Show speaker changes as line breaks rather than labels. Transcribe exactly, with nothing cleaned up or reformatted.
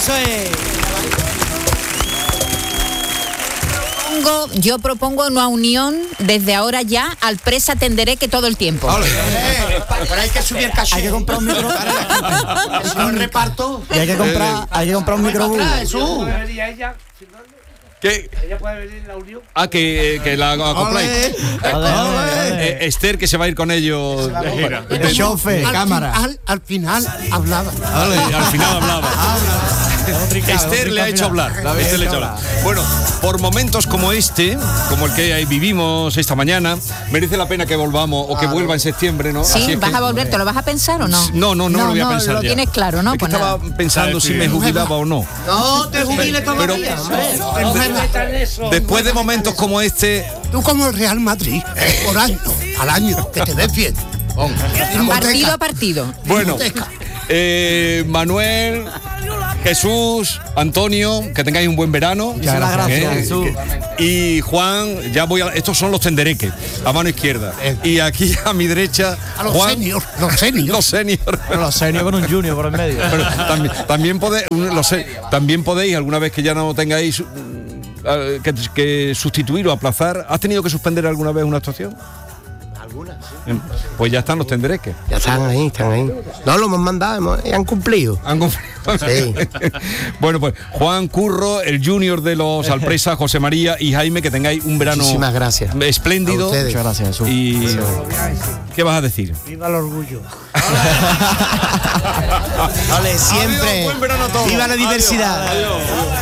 Eso es.
Yo propongo una unión desde ahora ya al Presa Tendereque todo el tiempo.
Vale. Eh, pero hay que subir el caché.
Hay que comprar un micro.
Si no el reparto.
Y hay que comprar, hay que comprar un microbús.
¿Qué?
Ella puede venir la unión.
Ah, que, que la acopláis.
Ole, ole.
Eh, Esther, que se va a ir con ellos de gira.
De chofe,
Al
cámara.
Final, al final hablaba.
Vale, al final hablaba. Esther le ha hecho hablar. Esther le ha hecho hablar. Bueno, por momentos como este, como el que vivimos esta mañana, merece la pena que volvamos o que vuelva en septiembre, ¿no?
Sí,
Así es
¿vas
que-
a volver? ¿Te lo vas a pensar o no?
No, no, no, me lo voy a pensar
lo
ya.
tienes claro, ¿no?
Es que
Pues
estaba
nada.
pensando si me jubilaba o no.
No te jubiles todavía, hombre.
Después de momentos como este,
Tú como el Real Madrid, por año, al año, que te des bien.
Partido a partido.
bueno, eh, Manuel, Jesús, Antonio, que tengáis un buen verano.
Muchas gracias, Jesús.
Y Juan, ya voy a. Estos son los tendereques, a mano izquierda. Y aquí a mi derecha,
A los
Juan,
seniors, los seniors.
los seniors.
Pero los seniors con un junior por el medio.
Pero también, también podéis, lo sé, también podéis, alguna vez que ya no tengáis mm, que, que sustituir o aplazar, ¿has tenido que suspender alguna vez una actuación?
Algunas, sí.
Pues ya están los tendereques.
Ya están ahí, están ahí. No lo hemos mandado, hemos, han cumplido.
Han cumplido.
Sí.
Bueno, pues Juan Curro, el junior de los Alpresa, José María y Jaime, que tengáis un verano
Muchísimas gracias.
espléndido.
A ustedes.
Muchas gracias, Jesús.
Y ¿qué vas a decir?
Viva el orgullo.
Vale, siempre.
Adiós, buen verano a todos.
Viva la
Adiós,
diversidad.
adiós.